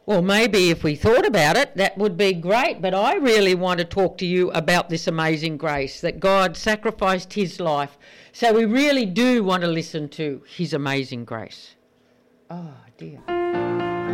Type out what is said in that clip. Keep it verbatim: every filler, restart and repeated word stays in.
Well, maybe if we thought about it, that would be great. But I really want to talk to you about this amazing grace, that God sacrificed his life. So we really do want to listen to his amazing grace. Oh, dear.